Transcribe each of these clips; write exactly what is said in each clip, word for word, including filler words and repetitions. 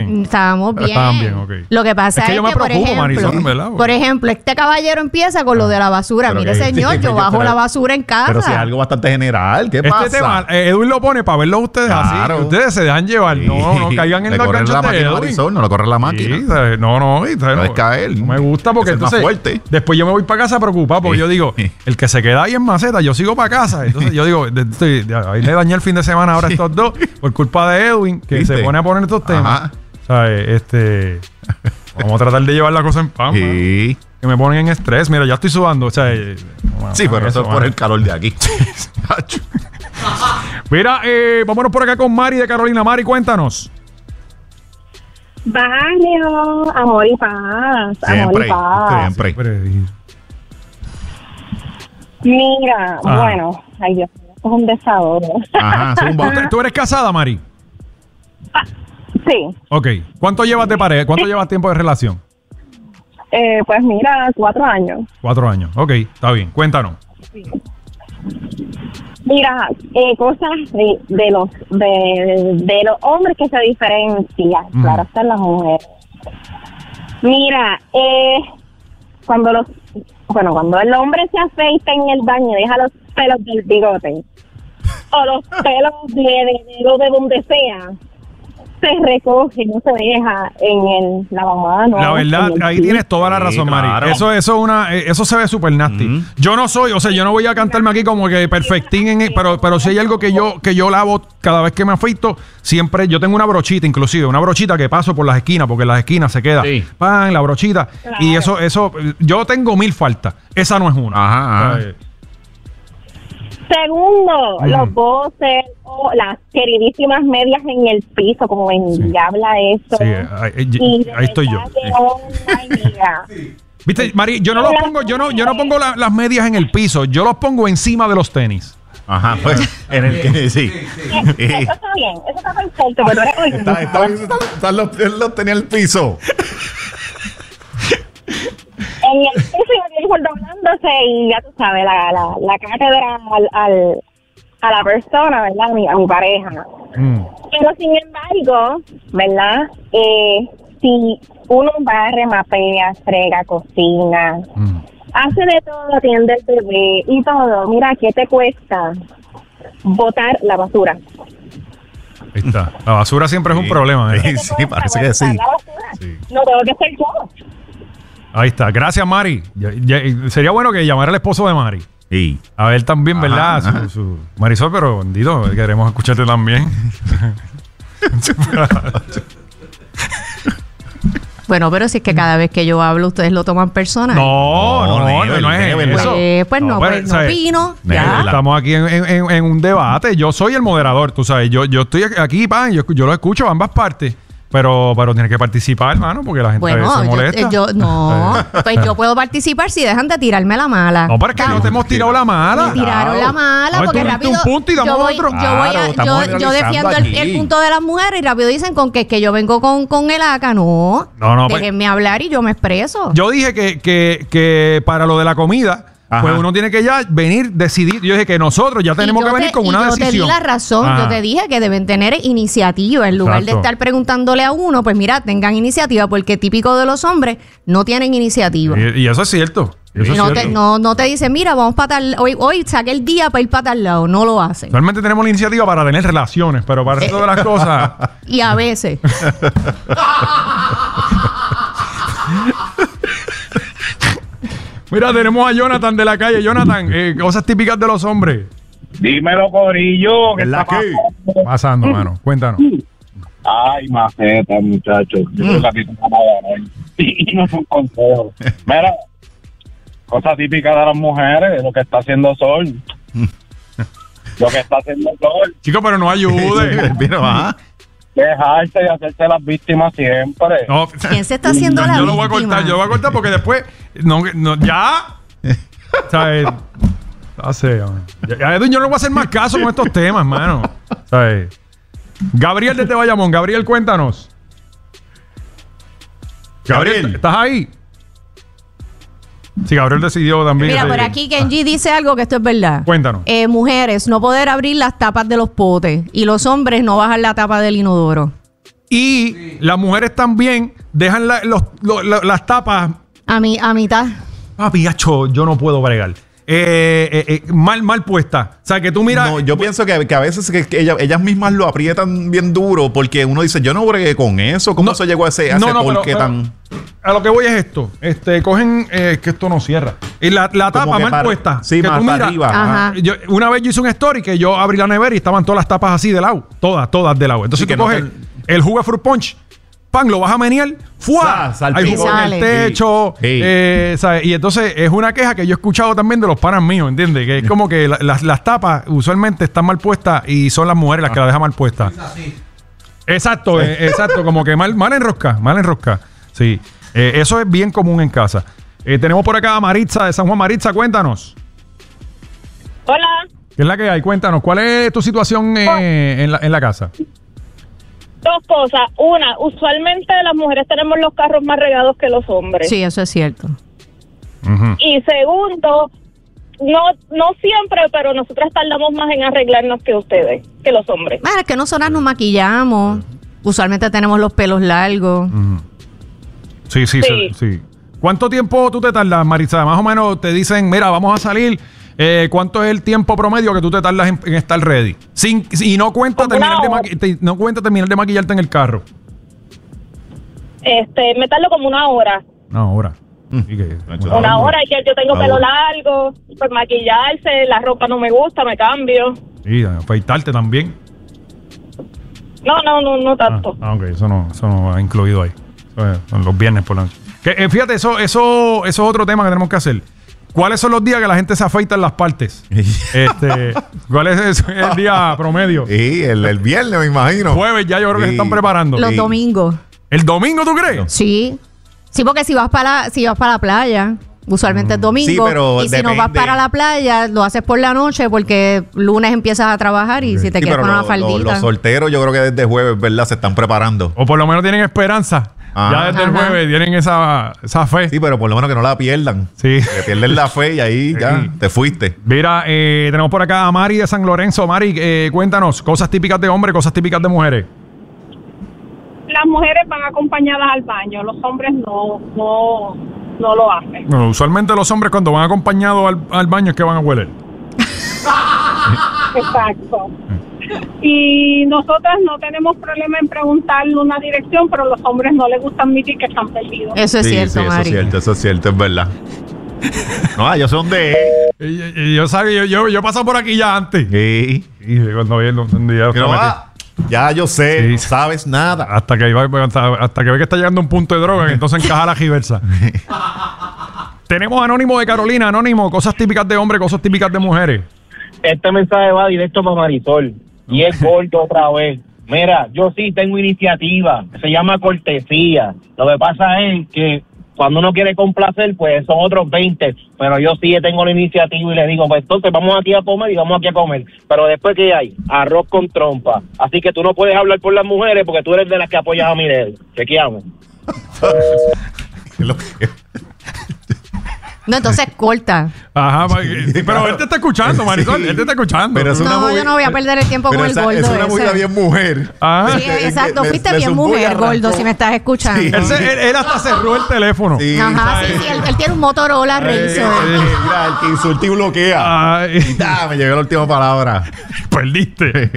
bien. Estábamos bien. Estaban bien, ok. Lo que pasa es que, es yo me que, por preocupo, ejemplo, Marisol, ¿verdad? por ejemplo, este caballero empieza con lo de la basura. Pero Mire, que- señor, sí, yo yo- bajo pero- la basura en casa. Pero si es algo bastante general, ¿qué Este pasa? tema, eh, Edwin lo pone para verlo ustedes Claro. así. Ustedes se dejan llevar. Sí. No, no caigan en Le los corre ganchos la de máquina Edwin. Marisol, no le corre la máquina. Sí, ¿sabes? no, no, y, ¿sabes? Puedes no, caer. no me gusta porque Ese es más entonces fuerte. después yo me voy para casa preocupado porque Sí. yo digo, el que se queda ahí en maceta, yo sigo para casa. Entonces yo digo, de- estoy- de- ahí le dañé el fin de semana ahora a estos dos por culpa de Edwin, que ¿Viste? se pone a poner estos temas. Ajá. ¿Sabes? Este, vamos a tratar de llevar la cosa en paz. mano. Sí. Que me ponen en estrés. Mira, ya estoy sudando. O sea, eh, bueno, Sí, pero eso es por mano. el calor de aquí. Mira, eh, vámonos por acá con Mari de Carolina. Mari, cuéntanos. Barrio, amor y paz, amor Siempre, y paz. siempre. Siempre. Mira, Ajá. bueno, ay Dios mío, esto es un desahogo. Ajá, zumba. ¿Tú- ¿Tú eres casada, Mari? Sí, Ok. ¿Cuánto llevas de pareja? ¿Cuánto llevas tiempo de relación? eh, pues mira, cuatro años. Cuatro años. Ok, está bien. Cuéntanos. Mira, eh, cosas de, de los de, de los hombres que se diferencian, Mm. claro, están las mujeres. Mira, eh, cuando los bueno, cuando el hombre se afeita en el baño y deja los pelos del bigote o los pelos de, de, de, de donde sea, se recoge, no se deja en el lavamanos. La verdad, en el ahí piso. tienes toda la Sí, razón, Mari. claro. Eso, eso, una, eh, eso se ve súper nasty. Mm. Yo no soy, o sea, yo no voy a cantarme aquí como que perfectín, en, pero, pero si hay algo que yo, que yo lavo cada vez que me afeito, siempre, yo tengo una brochita, inclusive, una brochita que paso por las esquinas, porque en las esquinas se queda, Sí. pan, la brochita. Y eso, eso, yo tengo mil faltas. Esa no es una. Ajá, ajá. Eh, Segundo, Mm. los voces o las queridísimas medias en el piso, como en Sí. habla eso. Sí, ahí, ahí- Y de ahí estoy yo. verdad que, oh, ay, mira. Viste, Mari, yo no los pongo, yo no, yo no pongo la- las medias en el piso, yo los pongo encima de los tenis. Ajá, pues en el que sí. Eso está bien, eso está perfecto, pero eres oye, Está, está, está, está- los, él los tenía en el piso. en el piso y el doblándose y ya tú sabes, la, la, la cátedra al, al, a la persona, ¿verdad? A mi, a mi pareja. Mm. Pero sin embargo, ¿verdad? Eh, si uno barre, mapea, frega, cocina, Mm. hace de todo, atiende el bebé y todo, mira, ¿qué te cuesta botar la basura? Ahí está. La basura siempre es un Sí. problema. ¿eh? Sí, ¿Qué te sí, cuesta parece que botar sí. la basura? Sí. No tengo que ser yo. Ahí está. Gracias, Mari. Ya- ya- sería bueno que llamara al esposo de Mari. Sí. A ver también, Ajá, ¿verdad? ajá. Su, su- Marisol, pero bendito, queremos escucharte también. Bueno, pero si es que cada vez que yo hablo, ustedes lo toman personal. No, no, No, no, Nebel, no es Nebel, eso. Pues, pues no, pero, pues no ¿sabes? opino. Nebel, Ya. la- Estamos aquí en, en- en un debate. Yo soy el moderador, tú sabes. Yo, yo estoy aquí, pan, yo, yo lo escucho a ambas partes. Pero, pero tienes que participar, hermano, porque la gente a veces Bueno, se yo, molesta. yo- no, pues yo puedo participar si dejan de tirarme la mala. No, pero es que no te hemos tirado la mala. Me tiraron la mala No, porque tú diste rápido un punto y damos yo voy, otro. yo, voy a- Claro, estamos yo, yo analizando defiendo el, aquí. el punto de las mujeres y rápido dicen con que, que yo vengo con, con el A C A. No, No, no, pues- déjenme hablar y yo me expreso. Yo dije que, que, que para lo de la comida, Ajá. pues uno tiene que ya venir decidir. Yo dije que nosotros ya tenemos Y que yo venir te- con y una yo decisión. te di la razón, Ajá. yo te dije que deben tener iniciativa en lugar de Exacto. estar preguntándole a uno, pues mira, tengan iniciativa porque típico de los hombres no tienen iniciativa. Y, y eso es cierto. Eso es no, te, cierto. no, no te dicen, mira, vamos para tal, hoy, hoy saqué el día para ir para tal lado, no lo hacen. Realmente tenemos la iniciativa para tener relaciones, pero para todas las cosas. Y a veces. Mira, tenemos a Jonathan de la calle. Jonathan, eh, cosas típicas de los hombres. Dímelo, Corillo. ¿Qué ¿Verdad está que? pasando? Pasando, mano. Cuéntanos. Ay, maceta, muchachos. Yo creo que a ti te van a ganar. Y no es un consejo. Mira, cosa típica de las mujeres, lo que está haciendo Sol. Lo que está haciendo Sol. Chico, pero no ayude. Mira, ajá. Dejarse y hacerse las víctimas siempre. No, ¿Quién se está haciendo la yo lo voy a víctima? cortar, yo lo voy a cortar porque después. No, no, ya. ¿Sabes? Hace, ya, ya, Edwin, yo no le voy a hacer más caso con estos temas, mano. ¿Sabes? Gabriel desde Bayamón. Gabriel, cuéntanos. Gabriel, Gabriel. ¿estás ahí? Sí, Gabriel decidió también. Mira, eh, por aquí Kenji dice algo que esto es verdad. Cuéntanos. Eh, mujeres, no poder abrir las tapas de los potes y los hombres no bajar la tapa del inodoro. Y sí. las mujeres también dejan la, los, los, los, las tapas. A, mi, a mitad. Papi, acho, yo no puedo bregar. Eh, eh, eh, mal, mal puesta. O sea, que tú miras. No, yo pienso que, que a veces que, que ellas, ellas mismas lo aprietan bien duro porque uno dice, yo no bregué con eso. ¿Cómo no, se llegó a ese, a no, ese no, porqué pero, tan...? A lo que voy es esto. Este, cogen, eh, que esto no cierra. Y la, la tapa mal para, puesta. Sí, que más tú para miras, arriba. Ajá. Yo, una vez yo hice un story que yo abrí la nevera y estaban todas las tapas así de lado. Todas, todas de lado. Entonces Sí, tú que coges no te... el jugo de fruit punch. Pan, lo vas a menear, ¡fua! Sa- Hay jugo en el techo. Sí. Sí. Eh, ¿sabes? Y entonces es una queja que yo he escuchado también de los panas míos, ¿entiendes? Que es como que la- las, las tapas usualmente están mal puestas y son las mujeres las que las dejan mal puestas. Exacto, eh, exacto. Como que mal, mal enrosca, mal enrosca. Sí. Eh, eso es bien común en casa. Eh, tenemos por acá a Maritza de San Juan. Maritza, cuéntanos. Hola. ¿Qué es la que hay? Cuéntanos. ¿Cuál es tu situación eh, en, la, en la casa? Dos cosas. Una, usualmente las mujeres tenemos los carros más regados que los hombres. Sí, eso es cierto. Uh-huh. Y segundo, no no siempre, pero nosotras tardamos más en arreglarnos que ustedes, que los hombres. Bueno, es que nosotras nos maquillamos. Usualmente tenemos los pelos largos. Uh-huh. Sí, sí, sí, Sí. sí. ¿Cuánto tiempo tú te tardas, Maritza? Más o menos te dicen, mira, vamos a salir. Eh, ¿Cuánto es el tiempo promedio que tú te tardas en, en estar ready? Sin, y no cuenta, Como terminar de una hora. maqui- te- no cuenta terminar de maquillarte en el carro. Este, me tardo como una hora. No, ahora. Mm. Sí que- Una Una hora, y que yo tengo Ah, pelo bueno. largo, pues maquillarse, la ropa no me gusta, me cambio. Sí, afeitarte también. No, no, no, no Ah, tanto. ah, ok, eso no, eso no va incluido ahí. Eso es, son los viernes por la noche. Que, eh, fíjate, eso, eso, eso es otro tema que tenemos que hacer. ¿Cuáles son los días que la gente se afeita en las partes? este, ¿Cuál es eso? el día promedio? Sí, el, el viernes me imagino. Jueves ya yo creo que se Sí. están preparando. Los Sí. domingos. ¿El domingo tú crees? Sí. Sí, porque si vas para la, si vas para la playa, usualmente es domingo. Sí, pero y si no vas depende. para la playa, lo haces por la noche porque lunes empiezas a trabajar y si te Sí, quieres pero con una lo- lo- faldita. los solteros yo creo que desde jueves, ¿verdad? Se están preparando. O por lo menos tienen esperanza. Ah. Ya desde el Ajá. jueves tienen esa, esa fe. Sí, pero por lo menos que no la pierdan. Sí. Que pierden la fe y ahí ya Sí. te fuiste. Mira, eh, tenemos por acá a Mari de San Lorenzo. Mari, eh, cuéntanos, cosas típicas de hombres, cosas típicas de mujeres. Las mujeres van acompañadas al baño, los hombres no, no, no lo hacen. Bueno, usualmente los hombres cuando van acompañados al, al baño es que van a hueler. Exacto. Y nosotras no tenemos problema en preguntarle una dirección, pero los hombres no les gusta admitir que están perdidos. Eso es Sí, cierto, sí, eso Mari. es cierto, eso es cierto, es verdad. No, yo sé dónde es. Y, y- y yo, sabía, yo, yo, yo he pasado por aquí ya antes. Sí. Y cuando vi un día Que no, ah, ya yo sé, Sí. no sabes nada. hasta que iba, hasta, hasta que ve que está llegando a un punto de droga, entonces encaja la giversa. Tenemos Anónimo de Carolina. Anónimo, cosas típicas de hombres, cosas típicas de mujeres. Este mensaje va directo para Marisol. Y es corto otra vez. Mira, yo sí tengo iniciativa. Se llama cortesía. Lo que pasa es que cuando uno quiere complacer, pues son otros veinte. Pero yo sí tengo la iniciativa y le digo, pues entonces vamos aquí a comer y vamos aquí a comer. Pero después, ¿qué hay? Arroz con trompa. Así que tú no puedes hablar por las mujeres porque tú eres de las que apoyas a Mirel. Chequeamos. Lo que- No, entonces corta. Ajá, pa- sí, pero él te está escuchando, Marisol. Sí. Él te está escuchando. Pero es una No, movi- yo no voy a perder el tiempo Pero con el esa- gordo es una ese. movida bien mujer. Ah. Sí, exacto. Le- Fuiste le bien zumbó y mujer, arrancó. gordo, si me estás escuchando. Sí. Él, se- él- él hasta cerró el teléfono. Sí. Ajá, sí, sí. Él, él tiene un Motorola Eh, Razr. eh, Mira, el que insulta y bloquea. Ay, Ah, me llegó la última palabra. perdiste.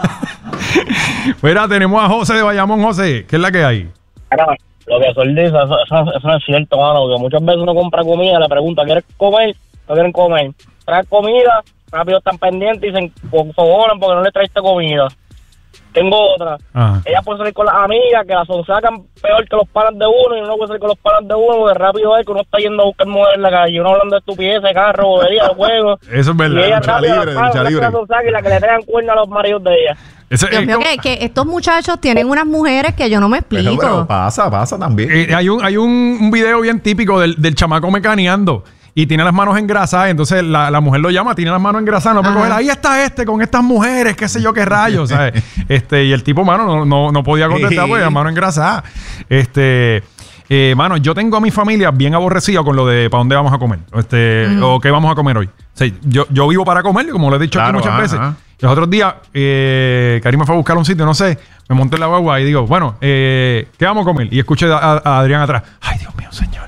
Mira, tenemos a José de Bayamón. José, ¿qué es la que hay? Lo que Sol dice, eso, eso, eso no es cierto, mano, porque muchas veces uno compra comida, le pregunta, ¿quieres comer? No quieren comer. Traes comida, rápido están pendientes y se enfogonan porque no le traiste comida. Tengo otra. Ajá. Ella puede salir con las amigas que las sacan peor que los panas de uno y uno no puede salir con los panas de uno porque rápido es que uno está yendo a buscar mujeres en la calle. Uno hablando de estupideces, carro, bobería, juegos. Eso es Y verdad. ella lucha rápido libre, las panas, lucha las libre. que la sonsacan y la que le traigan cuernos a los maridos de ella. Eso- Dios es mío, como- que, que estos muchachos tienen unas mujeres que yo no me Pero, explico. pero pasa, pasa también. eh, hay un, hay un, un video bien típico del, del chamaco mecaneando y tiene las manos engrasadas. Entonces la, la mujer lo llama, tiene las manos engrasadas. No puede Ajá. coger, ahí está este con estas mujeres, qué sé yo qué rayos. ¿sabes? este, y el tipo, mano, no, no, no podía contestar porque las manos engrasadas. Este. Eh, mano, yo tengo a mi familia bien aborrecida con lo de para dónde vamos a comer. Este, o qué vamos a comer hoy. O sea, yo, yo vivo para comer, como lo he dicho Claro, aquí muchas ajá, veces. ajá. Los otros días, eh, Karim me fue a buscar un sitio, no sé, me monté en la guagua y digo, bueno, eh, ¿qué vamos a comer? Y escuché a, a- a Adrián atrás. Ay, Dios mío, señor.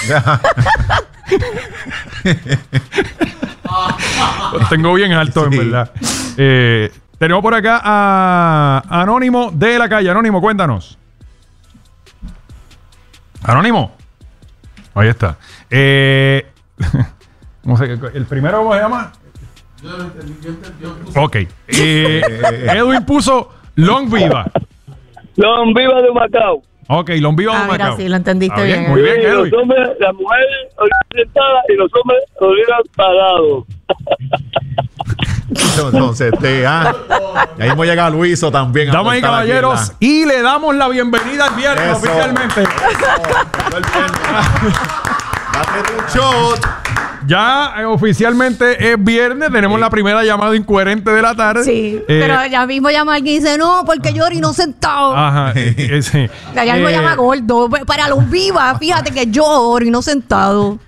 Lo tengo bien alto, en Sí. verdad. Eh, tenemos por acá a Anónimo de la calle. Anónimo, cuéntanos. Anónimo. Ahí está. Eh, ¿cómo se- el primero, ¿cómo se llama? Ok. Eh, Edwin puso Long Viva. Long Viva de Macao. Ok, Long Viva Ah, de mira, Macao. sí, lo entendiste Está bien, bien. muy bien, Sí, Edwin. los hombres, las mujeres orientadas y los hombres orientados. Entonces, este, ah, y ahí mismo llega Luiso también. a Damas y montar aquí, caballeros, ¿verdad? y le damos la bienvenida al viernes Eso. oficialmente. Date un shot. Ya eh, oficialmente es viernes, tenemos la primera llamada incoherente de la tarde. Sí, Eh, pero ya mismo llama alguien y dice, no, porque yo orino sentado. Ajá, eh, eh, sí. Ya mismo Eh, llama gordo. Para los vivas, fíjate que yo orino sentado.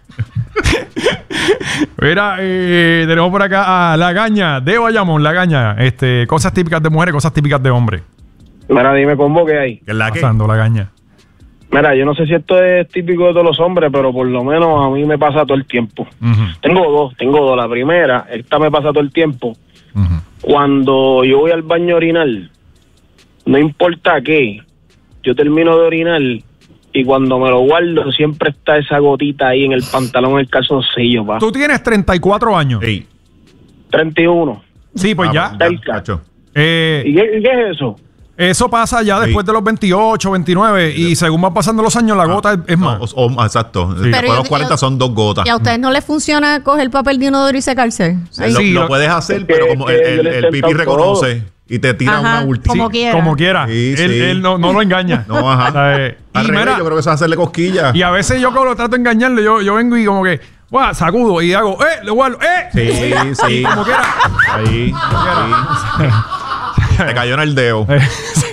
Mira, eh, tenemos por acá a La Gaña de Bayamón, La Gaña. Este, cosas típicas de mujeres, cosas típicas de hombres. Mira, dime combo que hay. ¿Qué es la que? Pasando, La Gaña. Mira, yo no sé si esto es típico de todos los hombres, pero por lo menos a mí me pasa todo el tiempo. Ujú, Tengo dos, tengo dos. La primera, esta me pasa todo el tiempo. ujú. Cuando yo voy al baño a orinar, no importa qué, yo termino de orinar y cuando me lo guardo siempre está esa gotita ahí en el pantalón, en el calzoncillo, pa. Tú tienes treinta y cuatro años. Sí. treinta y uno. Sí, pues Ah, ya. pues, Cerca. macho. Eh, ¿Y qué, y qué es eso? eso pasa ya Sí. después de los veintiocho, veintinueve. Y según van pasando los años, la gota es, es No, más. o- o- exacto. Después de yo- los cuarenta yo- son dos gotas. ¿Y a ustedes no les funciona coger papel de inodoro y secarse? Ahí. Lo, Sí, lo lo- puedes hacer, Es que- pero como es el, que yo el, le he el pipi intentado reconoce y te tira Ajá, una ulti. como Sí, quiera. como quiera. Sí, él sí. él no, no lo engaña. No, ajá. O sea, eh, Al y, revés, mira, yo creo que eso es hacerle cosquillas. y a veces yo como lo trato de engañarle, yo, yo vengo y como que, ¡guau! Sacudo y hago, ¡eh! Le guardo, ¡eh! Sí, sí. Y como quiera. Ahí. ahí. Te cayó en el dedo. Eh, sí.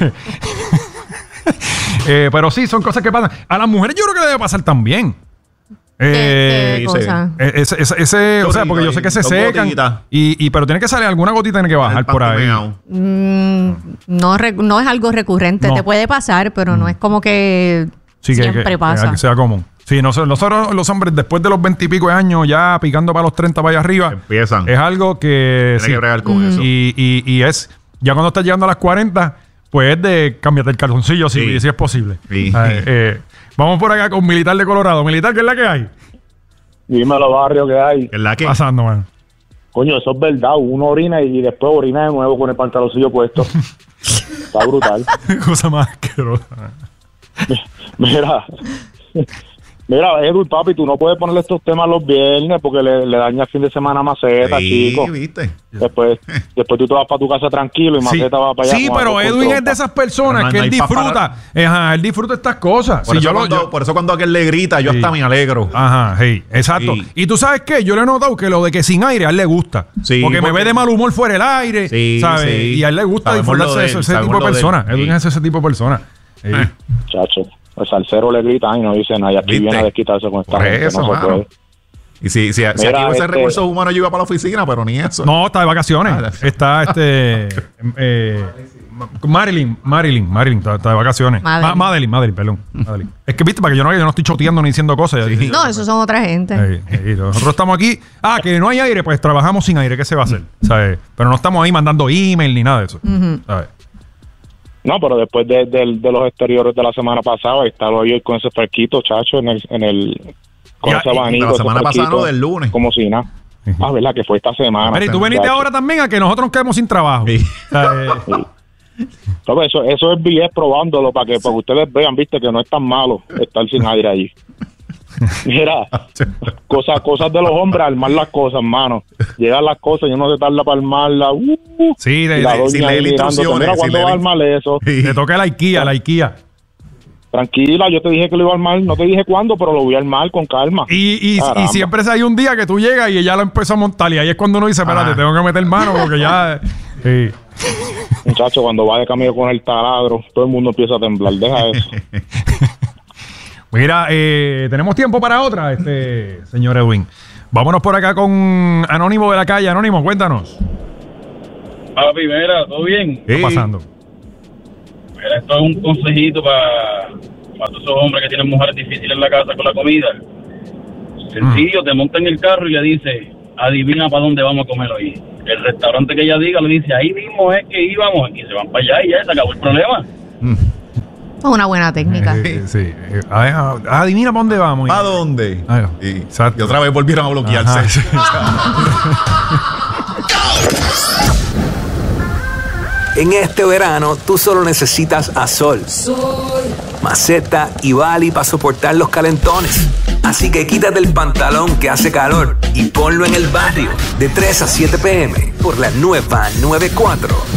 Eh, pero sí, son cosas que pasan. A las mujeres yo creo que le debe pasar también. Eh, ¿Qué, qué sí, sí. cosa? eh, ese, ese, ese- o sea, porque yo sé que se Dos secan. gotitas. Y, y, pero tiene que salir alguna gotita, tiene que bajar El por ahí. pantimeao. Mm, no, re- no es algo recurrente. No. Te puede pasar, pero no es como que Sí, que, siempre que- pasa. que sea común. Sí, nosotros, nosotros los hombres, después de los veintipico de años, ya picando para los treinta para allá arriba, Empiezan. es algo que. Tienes sí. que bregar con eso. Y, y, y es, ya cuando estás llegando a las cuarenta, pues es de cambiarte el calzoncillo si, Sí. si es posible. Sí. Eh, eh, vamos por acá con Militar de Colorado. Militar, ¿qué es la que hay? Dímelo, barrio, que hay. ¿Qué es la que? Pasando, man. Coño, eso es verdad. Uno orina y después orina de nuevo con el pantaloncillo puesto. Está brutal. Cosa más asquerosa. Mira, mira, Edu, papi, tú no puedes ponerle estos temas los viernes porque le, le daña el fin de semana a Maceta, Sí, chico. ¿viste? Después, después tú te vas para tu casa tranquilo y Sí, Maceta va para allá. sí con pero arroz con Edwin es tropa. de esas personas No, que no él hay pa' disfruta. Ajá, él disfruta estas cosas. Por, Sí, eso yo lo- cuando, yo- por eso cuando aquel le grita, yo Sí. hasta me alegro. Ajá, sí, exacto. Sí. Y tú sabes qué, yo le he notado que lo de que sin aire a él le gusta. Sí, porque, me porque- ve de mal humor fuera del aire, Sí, ¿sabes? sí. Y a él le gusta Sabemos disfrutarse lo de de ese, él, ese sabemos tipo de lo de él. persona. Edwin Sí. es ese tipo de persona. Sí. Eh. Chacho, el salsero le grita y no dice nada. Y aquí ¿Viste? viene a desquitarse con esta Por gente. eso, no se mano. puede. Y si, si, si aquí Mira, hubiese este- recursos humanos, yo iba para la oficina, pero ni eso. No, está de vacaciones. Ah, está este. eh, Marilyn, Marilyn, Marilyn, está, está de vacaciones. Madeline. Ma- Madeline, Madeline, perdón. Madeline. Es que viste, para que yo no, yo no estoy choteando ni diciendo cosas. Sí. No, esos son otra gente. Sí, sí, nosotros estamos aquí. Ah, que no hay aire, pues trabajamos sin aire. ¿Qué se va a hacer? ¿Sabes? Pero no estamos ahí mandando email ni nada de eso. ¿Sabes? No, pero después de, de- de los exteriores de la semana pasada, estaba yo con ese fresquito, chacho, en el, en el con Ya, ese y- abanico. la ese semana pasada, fresquito, no, del lunes. Como si nada. Ah, ¿verdad? Que fue esta semana. Mira, y tú veniste Chacho. ahora también a que nosotros nos quedemos sin trabajo. Sí. ¿Sabes? No, pero eso, eso es B S probándolo para que, para que ustedes vean, viste, que no es tan malo estar sin aire allí. Mira, cosas, cosas de los hombres, armar las cosas, mano. Llegan las cosas y uno se tarda para armarlas. Uh, Sí, de- y la de- doña sin ahí leer mirándote, instrucciones, mira, sin ¿cuándo leer va a in- armar eso? Sí. Te toca la IKEA, la IKEA. Tranquila, yo te dije que lo iba a armar, no te dije cuándo, pero lo voy a armar con calma. Y, y, y Caramba. siempre hay un día que tú llegas y ella lo empezó a montar. Y ahí es cuando uno dice, espérate, Ah. tengo que meter mano porque ya. Sí. Muchacho, cuando va de camino con el taladro, todo el mundo empieza a temblar, deja eso. Mira, eh, tenemos tiempo para otra, este señor Edwin. Vámonos por acá con Anónimo de la calle. Anónimo, cuéntanos. Papi, mira, ¿todo bien? ¿Qué está pasando? Mira, esto es un consejito para todos esos hombres que tienen mujeres difíciles en la casa con la comida. Sencillo, mm. te monta en el carro y le dice, adivina para dónde vamos a comer hoy. El restaurante que ella diga le dice, ahí mismo es que íbamos, y se van para allá y ya se acabó el problema. Mm. Es una buena técnica. Eh, sí. Eh, adivina para dónde vamos. ¿A dónde? Ah, y, y otra vez volvieron a bloquearse. En este verano, tú solo necesitas a Sol, Maceta y Bali para soportar los calentones. Así que quítate el pantalón que hace calor y ponlo en el barrio de tres a siete p m por la nueva noventa y cuatro.